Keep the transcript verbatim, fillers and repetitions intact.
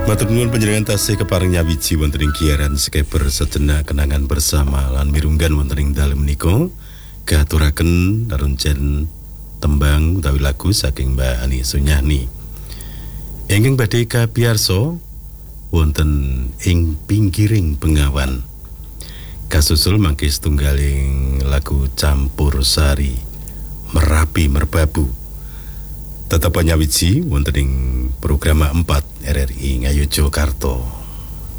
Matur nuwun panjenengan tasih kepareng nyawiji wonten ing giaran Skeper Sejenak Kenangan Bersama lan mirunggan wonten ing dalem menika katuraken rencen tembang utawi lagu saking Mbak Ani Sunyani. Ingkang badhe kapiyarsa wonten ing pinggiring bengawan. Kasusul mangke setunggaling lagu campur sari Merapi Merbabu. Tetap nyawiji wonten ing program empat R R I Ngayogyakarta.